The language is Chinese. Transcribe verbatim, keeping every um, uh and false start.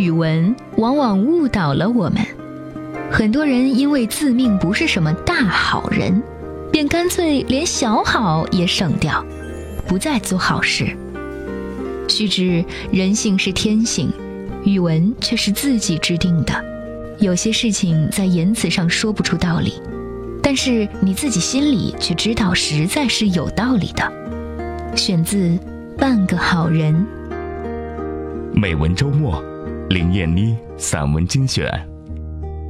语文往往误导了我们。很多人因为自命不是什么大好人，便干脆连小好也省掉，不再做好事。须知人性是天性，语文却是自己制定的。有些事情在言辞上说不出道理，但是你自己心里却知道实在是有道理的。选自《半个好人》。 美文周末，林燕妮散文精选。